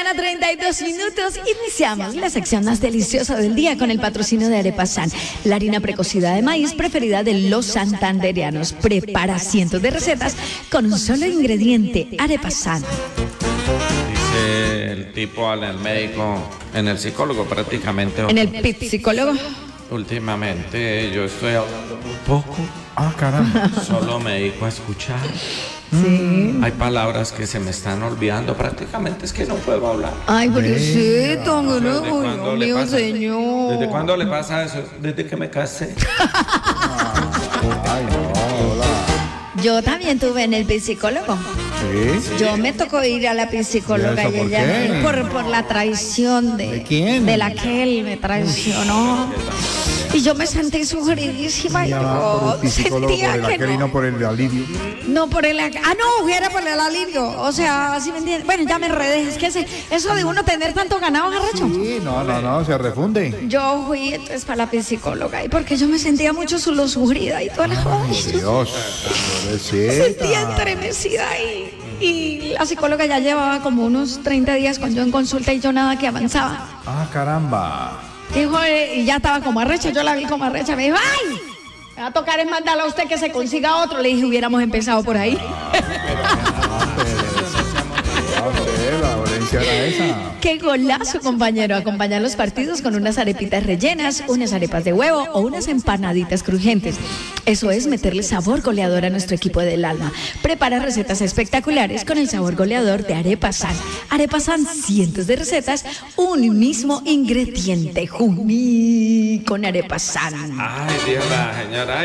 mañana, 32 minutos. Iniciamos la sección más deliciosa del día con el patrocinio de Arepasan, la harina precocida de maíz preferida de los santanderianos. Prepara cientos de recetas con un solo ingrediente, Arepasan. Dice el tipo en el médico, en el psicólogo prácticamente. En el psicólogo. Últimamente yo estoy hablando muy poco. Ah, caramba. Solo me dedico a escuchar. Sí. Hay palabras que se me están olvidando. Prácticamente es que no puedo hablar. Ay, pobrecito, no, ¿Desde cuándo Dios le mío, pasa? señor. ¿Desde cuándo le pasa eso? Desde que me casé. Ay, no, hola. Yo también tuve en el psicólogo. ¿Sí? Yo me tocó ir a la psicóloga ¿Y eso y por ella qué? por la traición ¿De quién? de la que él me traicionó. Y yo me sentí sufridísima y Llamaba por yo el psicólogo sentía por el que aquel y no no. por el alivio. No por el... no, era por el alivio. O sea, así me entiendes. Bueno, ya me enredé. Es que eso de uno tener tanto ganado, arrecho. Sí, no, se refunde. Yo fui entonces para la psicóloga y porque yo me sentía mucho lo sufrida y toda la cosa. Dios, Me pobrecita. sentía entremecida y la psicóloga ya llevaba como unos 30 días con yo en consulta y yo nada que avanzaba. Ah, caramba. Dijo, y ya estaba como arrecha, yo la vi como arrecha, me dijo, ¡ay! Me va a tocar es mandarle a usted que se consiga otro. Le dije, hubiéramos empezado por ahí. La dolencia era esa. ¡Qué golazo, compañero! Acompañar los partidos con unas arepitas rellenas, unas arepas de huevo o unas empanaditas crujientes. Eso es meterle sabor goleador a nuestro equipo del alma. Prepara recetas espectaculares con el sabor goleador de Arepasan. Arepasan, cientos de recetas, un mismo ingrediente. Juní con Arepasan. Ay, Dios, la señora.